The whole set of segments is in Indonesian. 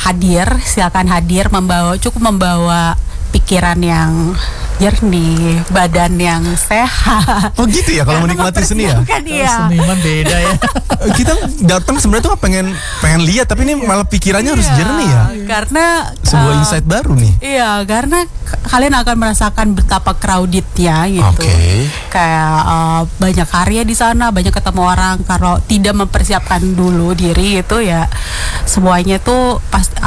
hadir, silakan hadir, cukup membawa pikiran yang jernih, badan yang sehat. Oh gitu ya kalau menikmati seni ya? Iya. Seniman beda ya. Kita datang sebenarnya tuh pengen lihat, tapi ini malah pikirannya harus jernih ya. Karena Sebuah insight baru nih. Iya, karena kalian akan merasakan betapa crowdednya gitu. Oke. Kayak banyak karya di sana, banyak ketemu orang. Kalau tidak mempersiapkan dulu diri itu ya semuanya tuh pasti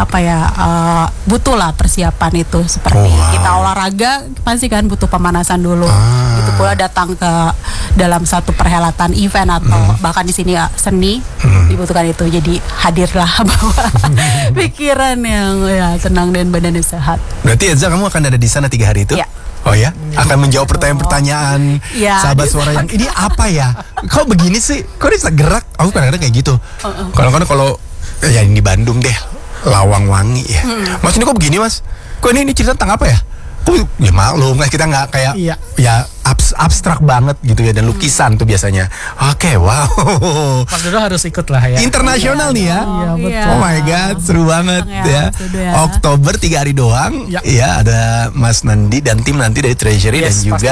butuh lah persiapan itu. Seperti kita olahraga pasti kan butuh pemanasan dulu. Itu pula datang ke dalam satu perhelatan event atau bahkan di sini seni dibutuhkan itu. Jadi hadirlah bawa pikiran yang tenang dan badan yang sehat. Berarti Eza kamu akan ada di sana 3 hari itu? Ya. Oh ya, akan menjawab pertanyaan-pertanyaan sahabat suara yang ini apa ya? Kok begini sih? Kok bisa gerak? Aku kadang-kadang kayak gitu. Kadang-kadang kalau ya ini di Bandung deh, Lawang Wangi ya. Mas ini kok begini mas? Kok ini cerita tentang apa ya? Ya maklum kan kita nggak kayak ya abstrak banget gitu ya, dan lukisan tuh biasanya. Oke, wow. Mas Dodo harus ikut lah ya. Internasional nih ya. Iya, betul. Oh my god, seru banget ya. Oktober 3 hari doang. Ya, ada Mas Nandi dan tim nanti dari Treasury dan juga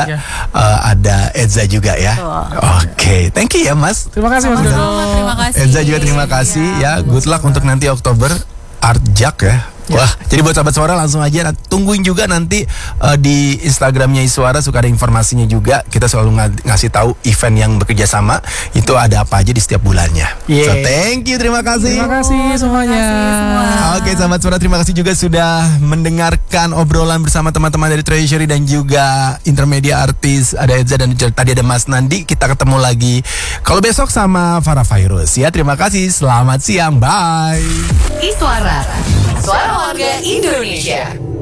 ada Eza juga ya. Oke, thank you ya Mas. Terima kasih Mas Dodo. Terima kasih. Eza juga terima kasih ya. Good luck untuk nanti Oktober Art Jak ya. Wah, jadi buat sahabat suara langsung aja tungguin juga nanti di Instagramnya Iswara suka ada informasinya juga. Kita selalu ngasih tahu event yang bekerja sama itu ada apa aja di setiap bulannya. So thank you, terima kasih. Terima kasih semuanya. Oke, sahabat suara, terima kasih juga sudah mendengarkan obrolan bersama teman-teman dari Treasury dan juga Intermedia Artis. Ada Eza dan tadi ada Mas Nandi. Kita ketemu lagi kalau besok sama Farah Fairuz ya. Terima kasih, selamat siang, bye. Iswara, suara warga Indonesia.